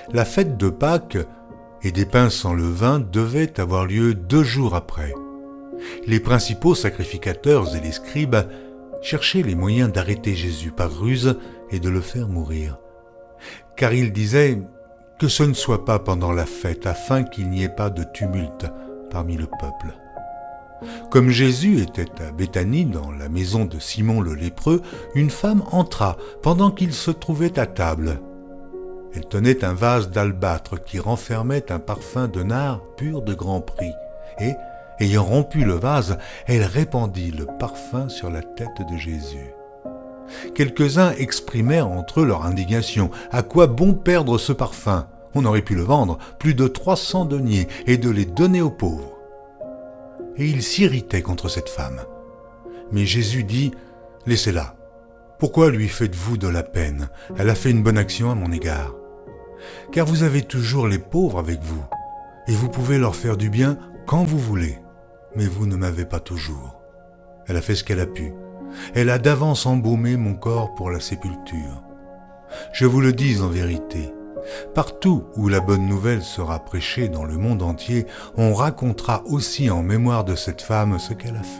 La fête de Pâques et des pains sans levain devait avoir lieu 2 jours après. Les principaux sacrificateurs et les scribes cherchaient les moyens d'arrêter Jésus par ruse et de le faire mourir. Car ils disaient que ce ne soit pas pendant la fête afin qu'il n'y ait pas de tumulte parmi le peuple. Comme Jésus était à Béthanie, dans la maison de Simon le lépreux, une femme entra pendant qu'il se trouvait à table. Elle tenait un vase d'albâtre qui renfermait un parfum de nard pur de grand prix, et, ayant rompu le vase, elle répandit le parfum sur la tête de Jésus. Quelques-uns exprimèrent entre eux leur indignation. À quoi bon perdre ce parfum ? On aurait pu le vendre plus de 300 deniers et de les donner aux pauvres. Et ils s'irritaient contre cette femme. Mais Jésus dit « Laissez-la. Pourquoi lui faites-vous de la peine ? Elle a fait une bonne action à mon égard. Car vous avez toujours les pauvres avec vous, et vous pouvez leur faire du bien quand vous voulez. Mais vous ne m'avez pas toujours. Elle a fait ce qu'elle a pu. Elle a d'avance embaumé mon corps pour la sépulture. Je vous le dis en vérité, partout où la bonne nouvelle sera prêchée dans le monde entier, on racontera aussi en mémoire de cette femme ce qu'elle a fait. »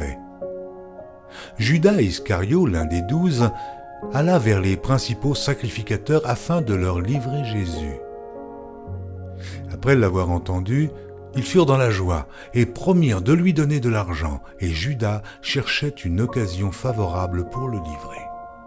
Judas Iscario, l'un des 12, alla vers les principaux sacrificateurs afin de leur livrer Jésus. Après l'avoir entendu, ils furent dans la joie et promirent de lui donner de l'argent, et Judas cherchait une occasion favorable pour le livrer.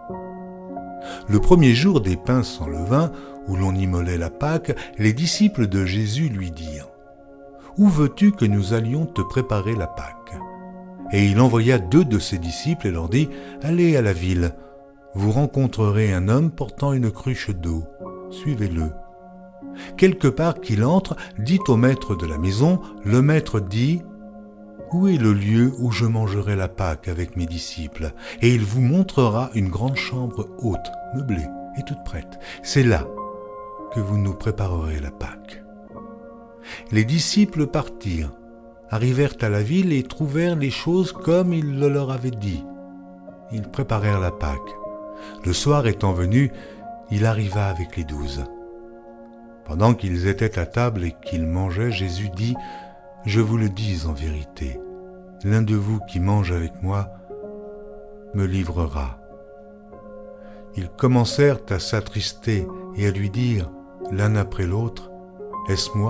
Le premier jour des pains sans levain, où l'on immolait la Pâque, les disciples de Jésus lui dirent « Où veux-tu que nous allions te préparer la Pâque ?» Et il envoya 2 de ses disciples et leur dit « Allez à la ville, vous rencontrerez un homme portant une cruche d'eau, suivez-le. Quelque part qu'il entre, dites au maître de la maison, le maître dit « Où est le lieu où je mangerai la Pâque avec mes disciples ?» Et il vous montrera une grande chambre haute, meublée et toute prête. C'est là que vous nous préparerez la Pâque. Les disciples partirent, arrivèrent à la ville et trouvèrent les choses comme il le leur avait dit. Ils préparèrent la Pâque. Le soir étant venu, il arriva avec les 12. Pendant qu'ils étaient à table et qu'ils mangeaient, Jésus dit « Je vous le dis en vérité, l'un de vous qui mange avec moi me livrera. » Ils commencèrent à s'attrister et à lui dire l'un après l'autre « Est-ce moi ?»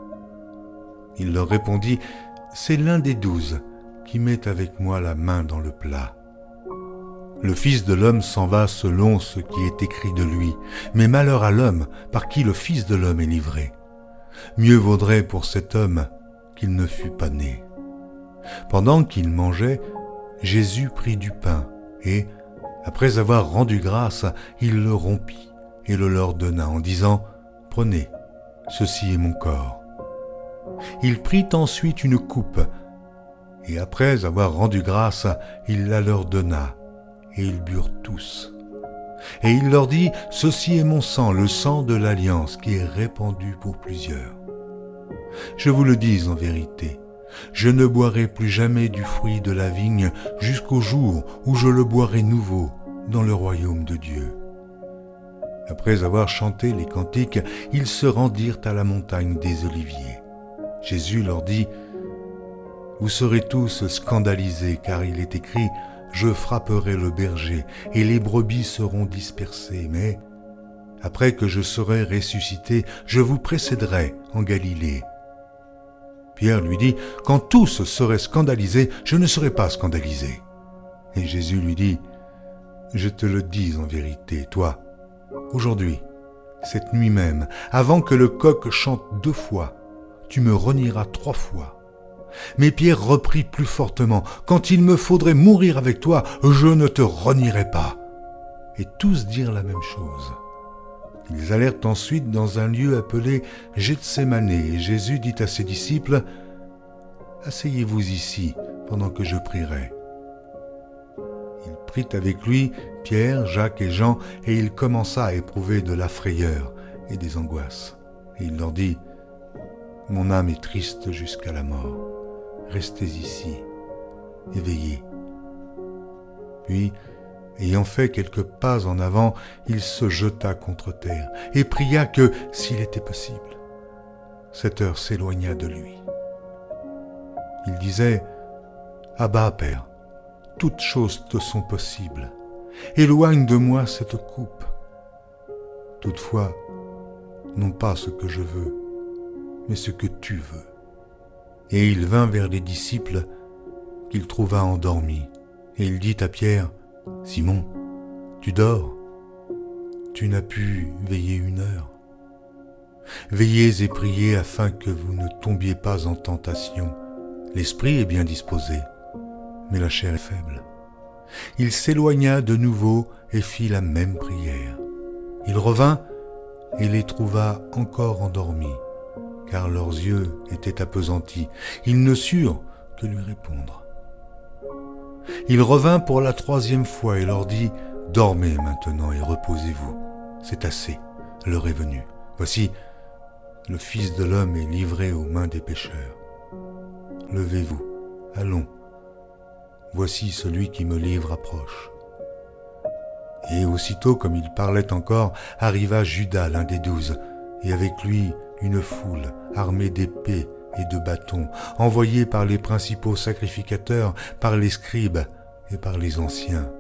Il leur répondit « C'est l'un des 12 qui met avec moi la main dans le plat. Le Fils de l'homme s'en va selon ce qui est écrit de lui, mais malheur à l'homme par qui le Fils de l'homme est livré. Mieux vaudrait pour cet homme qu'il ne fût pas né. » Pendant qu'ils mangeaient, Jésus prit du pain et, après avoir rendu grâce, il le rompit et le leur donna en disant « Prenez, ceci est mon corps. » Il prit ensuite une coupe et après avoir rendu grâce, il la leur donna. Et ils burent tous. Et il leur dit, « Ceci est mon sang, le sang de l'alliance, qui est répandu pour plusieurs. Je vous le dis en vérité, je ne boirai plus jamais du fruit de la vigne jusqu'au jour où je le boirai nouveau dans le royaume de Dieu. » Après avoir chanté les cantiques, ils se rendirent à la montagne des Oliviers. Jésus leur dit, « Vous serez tous scandalisés, car il est écrit, « Je frapperai le berger, et les brebis seront dispersées, mais après que je serai ressuscité, je vous précéderai en Galilée. » Pierre lui dit, « Quand tous seraient scandalisés, je ne serai pas scandalisé. » Et Jésus lui dit, « Je te le dis en vérité, toi, aujourd'hui, cette nuit même, avant que le coq chante 2 fois, tu me renieras 3 fois. » Mais Pierre reprit plus fortement, « Quand il me faudrait mourir avec toi, je ne te renierai pas. » Et tous dirent la même chose. Ils allèrent ensuite dans un lieu appelé Gethsémane, et Jésus dit à ses disciples, « Asseyez-vous ici pendant que je prierai. » Il prit avec lui Pierre, Jacques et Jean, et il commença à éprouver de la frayeur et des angoisses. Et il leur dit, « Mon âme est triste jusqu'à la mort. Restez ici et veillez. » Puis, Ayant fait quelques pas en avant, il se jeta contre terre et pria que, s'il était possible, cette heure s'éloignât de lui. Il disait « Abba, Père, toutes choses te sont possibles. Éloigne de moi cette coupe. Toutefois, non pas ce que je veux, mais ce que tu veux. » Et il vint vers les disciples qu'il trouva endormis, et il dit à Pierre, « Simon, tu dors, tu n'as pu veiller 1 heure. Veillez et priez afin que vous ne tombiez pas en tentation. L'esprit est bien disposé, mais la chair est faible. » Il s'éloigna de nouveau et fit la même prière. Il revint et les trouva encore endormis, car leurs yeux étaient appesantis. Ils ne surent que lui répondre. Il revint pour la 3e fois et leur dit « Dormez maintenant et reposez-vous. C'est assez, l'heure est venue. Voici, le Fils de l'homme est livré aux mains des pécheurs. Levez-vous, allons. Voici celui qui me livre approche. » Et aussitôt, comme il parlait encore, arriva Judas, l'un des 12, et avec lui une foule armée d'épées et de bâtons, envoyés par les principaux sacrificateurs, par les scribes et par les anciens.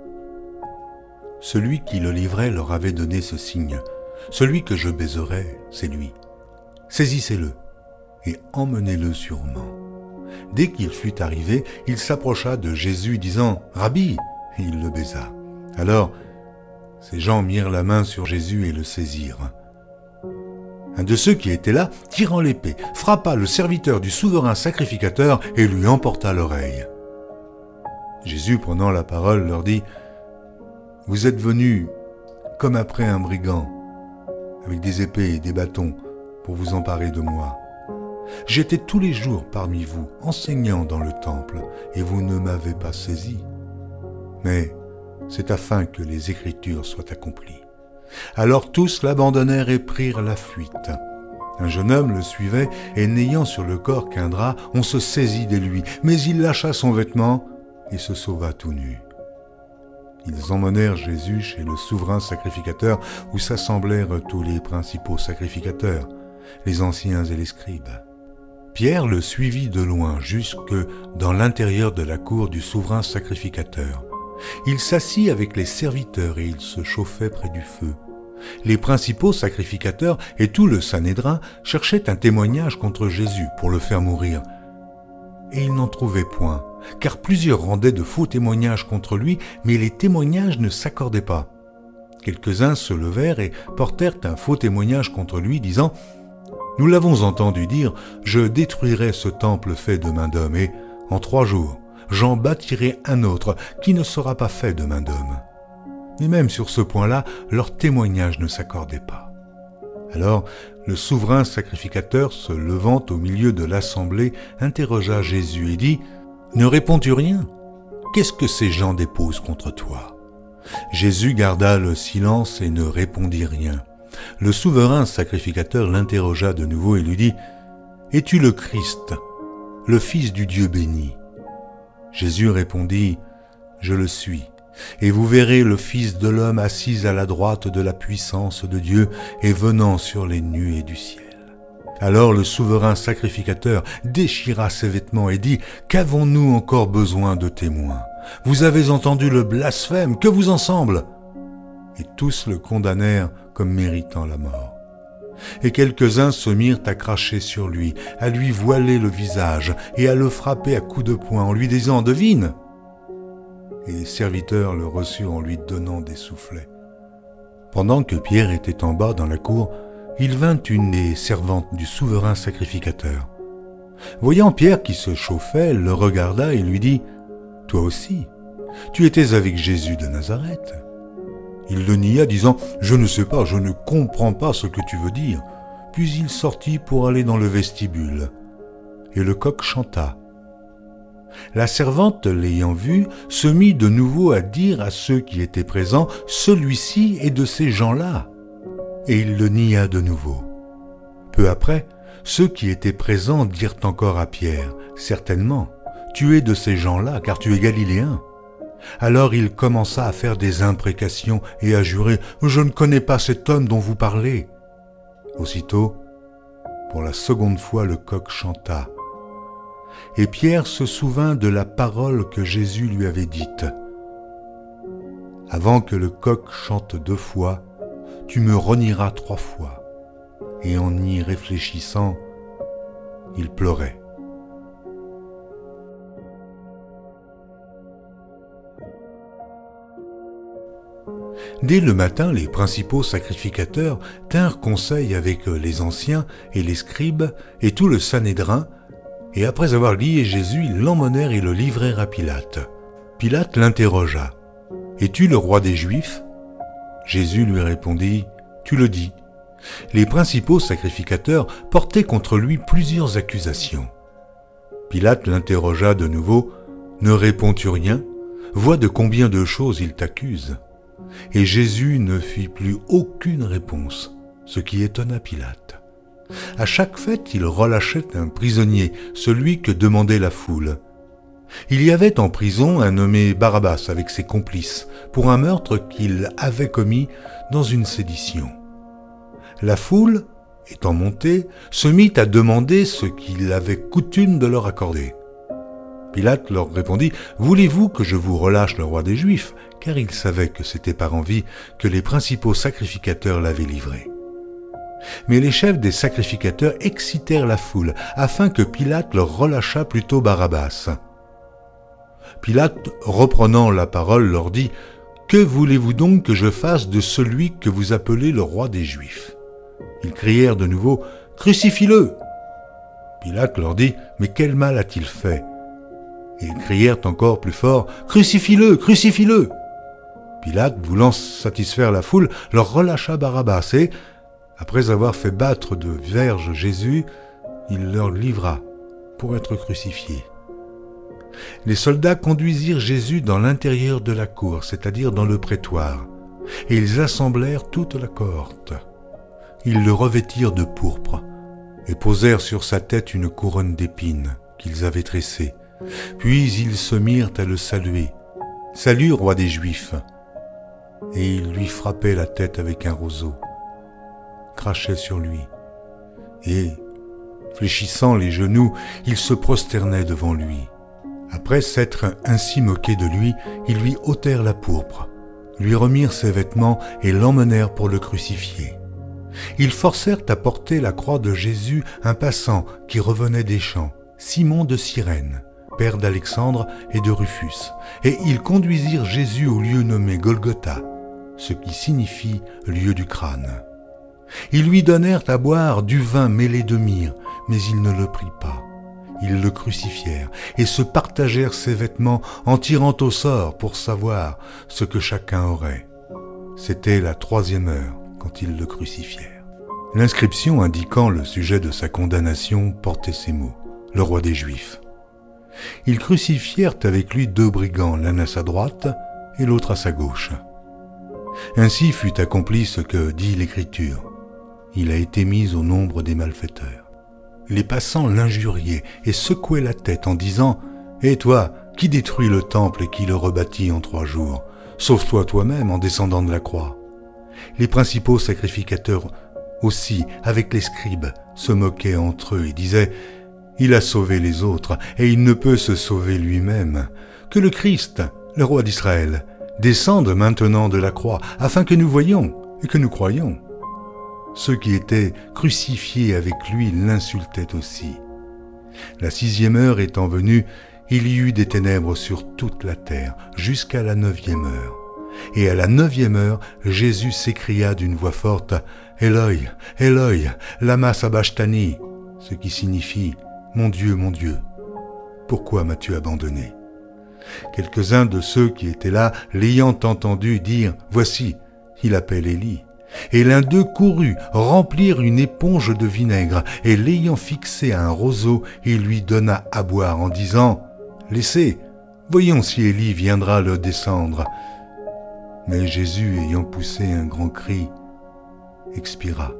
Celui qui le livrait leur avait donné ce signe. « Celui que je baiserai, c'est lui. Saisissez-le et emmenez-le sûrement. » Dès qu'il fut arrivé, il s'approcha de Jésus, disant « Rabbi !» et il le baisa. Alors, ces gens mirent la main sur Jésus et le saisirent. Un de ceux qui étaient là, tirant l'épée, frappa le serviteur du souverain sacrificateur et lui emporta l'oreille. Jésus, prenant la parole, leur dit « Vous êtes venus comme après un brigand, avec des épées et des bâtons, pour vous emparer de moi. J'étais tous les jours parmi vous, enseignant dans le temple, et vous ne m'avez pas saisi. Mais c'est afin que les Écritures soient accomplies. » Alors tous l'abandonnèrent et prirent la fuite. Un jeune homme le suivait, et n'ayant sur le corps qu'un drap, on se saisit de lui, mais il lâcha son vêtement et se sauva tout nu. Ils emmenèrent Jésus chez le souverain sacrificateur, où s'assemblèrent tous les principaux sacrificateurs, les anciens et les scribes. Pierre le suivit de loin jusque dans l'intérieur de la cour du souverain sacrificateur. Il s'assit avec les serviteurs et il se chauffait près du feu. Les principaux sacrificateurs et tout le Sanhédrin cherchaient un témoignage contre Jésus pour le faire mourir. Et ils n'en trouvaient point, car plusieurs rendaient de faux témoignages contre lui, mais les témoignages ne s'accordaient pas. Quelques-uns se levèrent et portèrent un faux témoignage contre lui, disant « Nous l'avons entendu dire, je détruirai ce temple fait de main d'homme, et en 3 jours, j'en bâtirai un autre qui ne sera pas fait de main d'homme. » Mais même sur ce point-là, leurs témoignages ne s'accordaient pas. Alors, le souverain sacrificateur, se levant au milieu de l'assemblée, interrogea Jésus et dit « Ne réponds-tu rien? Qu'est-ce que ces gens déposent contre toi ?» Jésus garda le silence et ne répondit rien. Le souverain sacrificateur l'interrogea de nouveau et lui dit « Es-tu le Christ, le Fils du Dieu béni ?» Jésus répondit « Je le suis, et vous verrez le Fils de l'homme assis à la droite de la puissance de Dieu et venant sur les nuées du ciel. » Alors le souverain sacrificateur déchira ses vêtements et dit « Qu'avons-nous encore besoin de témoins? Vous avez entendu le blasphème, que vous en semble ?» Et tous le condamnèrent comme méritant la mort. Et quelques-uns se mirent à cracher sur lui, à lui voiler le visage et à le frapper à coups de poing en lui disant « Devine !» Et les serviteurs le reçurent en lui donnant des soufflets. Pendant que Pierre était en bas dans la cour, il vint une des servantes du souverain sacrificateur. Voyant Pierre qui se chauffait, elle le regarda et lui dit « Toi aussi, tu étais avec Jésus de Nazareth. » Il le nia, disant « Je ne sais pas, je ne comprends pas ce que tu veux dire. » Puis il sortit pour aller dans le vestibule. Et le coq chanta. La servante, l'ayant vu, se mit de nouveau à dire à ceux qui étaient présents « Celui-ci est de ces gens-là. » Et il le nia de nouveau. Peu après, ceux qui étaient présents dirent encore à Pierre « Certainement, tu es de ces gens-là, car tu es galiléen. » Alors il commença à faire des imprécations et à jurer « Je ne connais pas cet homme dont vous parlez ». Aussitôt, pour la seconde fois, le coq chanta. Et Pierre se souvint de la parole que Jésus lui avait dite. « Avant que le coq chante 2 fois, tu me renieras 3 fois. » Et en y réfléchissant, il pleurait. Dès le matin, les principaux sacrificateurs tinrent conseil avec les anciens et les scribes et tout le Sanhédrin, et après avoir lié Jésus, ils l'emmenèrent et le livrèrent à Pilate. Pilate l'interrogea. « Es-tu le roi des Juifs ?» Jésus lui répondit « Tu le dis. » Les principaux sacrificateurs portaient contre lui plusieurs accusations. Pilate l'interrogea de nouveau. « Ne réponds-tu rien ? Vois de combien de choses il t'accuse. » Et Jésus ne fit plus aucune réponse, ce qui étonna Pilate. À chaque fête, il relâchait un prisonnier, celui que demandait la foule. Il y avait en prison un nommé Barabbas avec ses complices, pour un meurtre qu'il avait commis dans une sédition. La foule, étant montée, se mit à demander ce qu'il avait coutume de leur accorder. Pilate leur répondit « Voulez-vous que je vous relâche le roi des Juifs ?» car il savait que c'était par envie que les principaux sacrificateurs l'avaient livré. Mais les chefs des sacrificateurs excitèrent la foule, afin que Pilate leur relâchât plutôt Barabbas. Pilate, reprenant la parole, leur dit « Que voulez-vous donc que je fasse de celui que vous appelez le roi des Juifs ?» Ils crièrent de nouveau « Crucifie-le » Pilate leur dit « Mais quel mal a-t-il fait ?» Ils crièrent encore plus fort « Crucifie-le, crucifie-le » Pilate, voulant satisfaire la foule, leur relâcha Barabbas et, après avoir fait battre de verges Jésus, il leur livra pour être crucifié. Les soldats conduisirent Jésus dans l'intérieur de la cour, c'est-à-dire dans le prétoire, et ils assemblèrent toute la cohorte. Ils le revêtirent de pourpre et posèrent sur sa tête une couronne d'épines qu'ils avaient tressée. Puis ils se mirent à le saluer. « Salut, roi des Juifs !» Et ils lui frappaient la tête avec un roseau, crachaient sur lui, et, fléchissant les genoux, ils se prosternaient devant lui. Après s'être ainsi moqués de lui, ils lui ôtèrent la pourpre, lui remirent ses vêtements et l'emmenèrent pour le crucifier. Ils forcèrent à porter la croix de Jésus un passant qui revenait des champs, Simon de Cyrène, père d'Alexandre et de Rufus, et ils conduisirent Jésus au lieu nommé Golgotha, ce qui signifie lieu du crâne. Ils lui donnèrent à boire du vin mêlé de myrrhe, mais il ne le prit pas. Ils le crucifièrent et se partagèrent ses vêtements en tirant au sort pour savoir ce que chacun aurait. C'était la 3e heure quand ils le crucifièrent. L'inscription indiquant le sujet de sa condamnation portait ces mots : « Le roi des Juifs ». Ils crucifièrent avec lui 2 brigands, l'un à sa droite et l'autre à sa gauche. Ainsi fut accompli ce que dit l'Écriture. Il a été mis au nombre des malfaiteurs. Les passants l'injuriaient et secouaient la tête en disant « Et toi, qui détruis le temple et qui le rebâtit en 3 jours, sauve-toi toi-même en descendant de la croix. » Les principaux sacrificateurs aussi, avec les scribes, se moquaient entre eux et disaient « Il a sauvé les autres et il ne peut se sauver lui-même. Que le Christ, le roi d'Israël, descende maintenant de la croix, afin que nous voyions et que nous croyions. » Ceux qui étaient crucifiés avec lui l'insultaient aussi. La 6e heure étant venue, il y eut des ténèbres sur toute la terre, jusqu'à la 9e heure. Et à la 9e heure, Jésus s'écria d'une voix forte « Eloi, Eloi, lama sabachthani » ce qui signifie « Mon Dieu, pourquoi m'as-tu abandonné ?» Quelques-uns de ceux qui étaient là, l'ayant entendu dire « Voici, il appelle Élie ». Et l'un d'eux courut remplir une éponge de vinaigre, et l'ayant fixé à un roseau, il lui donna à boire en disant « Laissez, voyons si Élie viendra le descendre. » Mais Jésus, ayant poussé un grand cri, expira.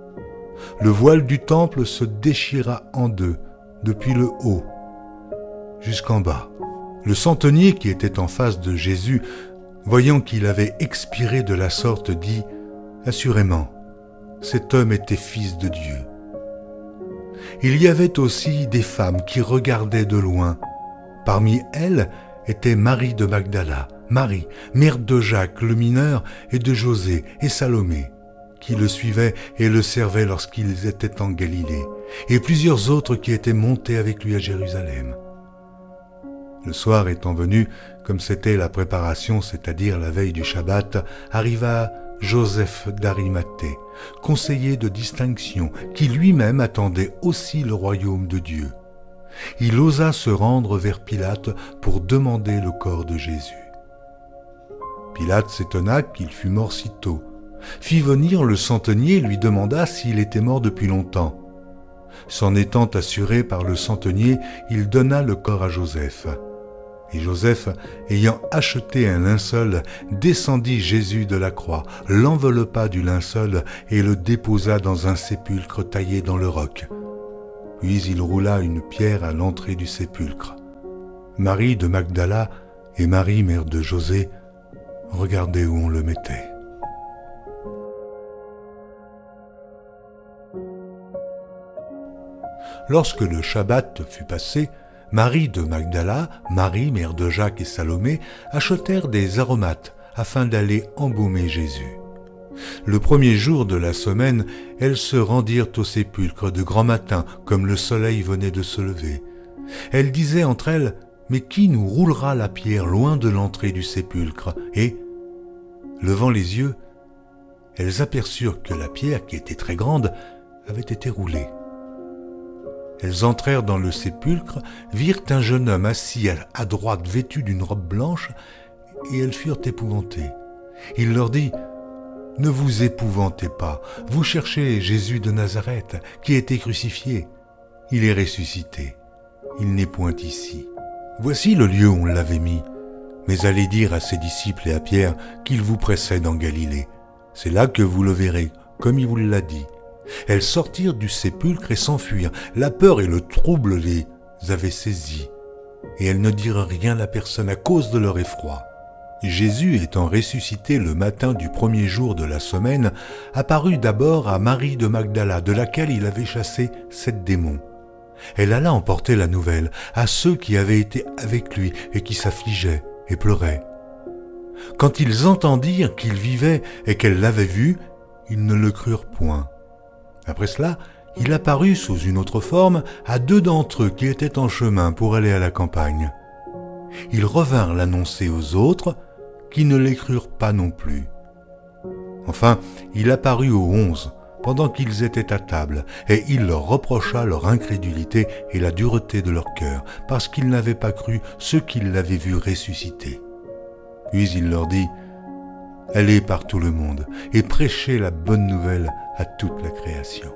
Le voile du temple se déchira en 2, depuis le haut jusqu'en bas. Le centenier qui était en face de Jésus, voyant qu'il avait expiré de la sorte, dit « Assurément, cet homme était fils de Dieu. » Il y avait aussi des femmes qui regardaient de loin. Parmi elles était Marie de Magdala, Marie, mère de Jacques le mineur et de José et Salomé, qui le suivaient et le servaient lorsqu'ils étaient en Galilée, et plusieurs autres qui étaient montés avec lui à Jérusalem. Le soir étant venu, comme c'était la préparation, c'est-à-dire la veille du Shabbat, arriva Joseph d'Arimathée, conseiller de distinction, qui lui-même attendait aussi le royaume de Dieu. Il osa se rendre vers Pilate pour demander le corps de Jésus. Pilate s'étonna qu'il fût mort si tôt, fit venir le centenier et lui demanda s'il était mort depuis longtemps. S'en étant assuré par le centenier, il donna le corps à Joseph. Et Joseph, ayant acheté un linceul, descendit Jésus de la croix, l'enveloppa du linceul et le déposa dans un sépulcre taillé dans le roc. Puis il roula une pierre à l'entrée du sépulcre. Marie de Magdala et Marie, mère de José, regardaient où on le mettait. Lorsque le Shabbat fut passé, Marie de Magdala, Marie, mère de Jacques et Salomé, achetèrent des aromates afin d'aller embaumer Jésus. Le premier jour de la semaine, elles se rendirent au sépulcre de grand matin, comme le soleil venait de se lever. Elles disaient entre elles, « Mais qui nous roulera la pierre loin de l'entrée du sépulcre ?» Et, levant les yeux, elles aperçurent que la pierre, qui était très grande, avait été roulée. Elles entrèrent dans le sépulcre, virent un jeune homme assis à droite vêtu d'une robe blanche, et elles furent épouvantées. Il leur dit, « Ne vous épouvantez pas, vous cherchez Jésus de Nazareth, qui a été crucifié. Il est ressuscité. Il n'est point ici. Voici le lieu où on l'avait mis. Mais allez dire à ses disciples et à Pierre qu'il vous précède en Galilée. C'est là que vous le verrez, comme il vous l'a dit. » Elles sortirent du sépulcre et s'enfuirent. La peur et le trouble les avaient saisies. Et elles ne dirent rien à personne à cause de leur effroi. Jésus, étant ressuscité le matin du premier jour de la semaine, apparut d'abord à Marie de Magdala, de laquelle il avait chassé 7 démons. Elle alla emporter la nouvelle à ceux qui avaient été avec lui et qui s'affligeaient et pleuraient. Quand ils entendirent qu'il vivait et qu'elle l'avait vu, ils ne le crurent point. Après cela, il apparut sous une autre forme à 2 d'entre eux qui étaient en chemin pour aller à la campagne. Ils revinrent l'annoncer aux autres, qui ne les crurent pas non plus. Enfin, il apparut aux 11, pendant qu'ils étaient à table, et il leur reprocha leur incrédulité et la dureté de leur cœur, parce qu'ils n'avaient pas cru ceux qui l'avaient vu ressusciter. Puis il leur dit, « Allez par tout le monde et prêchez la bonne nouvelle à toute la création.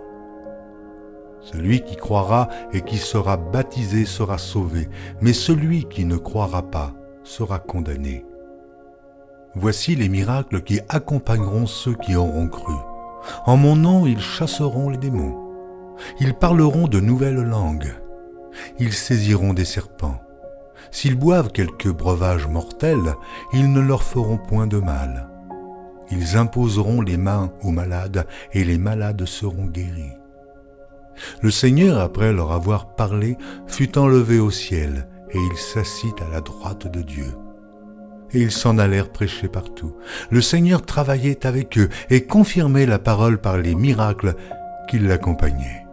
Celui qui croira et qui sera baptisé sera sauvé, mais celui qui ne croira pas sera condamné. Voici les miracles qui accompagneront ceux qui auront cru. En mon nom, ils chasseront les démons. Ils parleront de nouvelles langues. Ils saisiront des serpents. S'ils boivent quelque breuvage mortel, ils ne leur feront point de mal. Ils imposeront les mains aux malades et les malades seront guéris. » Le Seigneur, après leur avoir parlé, fut enlevé au ciel et il s'assit à la droite de Dieu. Et ils s'en allèrent prêcher partout. Le Seigneur travaillait avec eux et confirmait la parole par les miracles qui l'accompagnaient.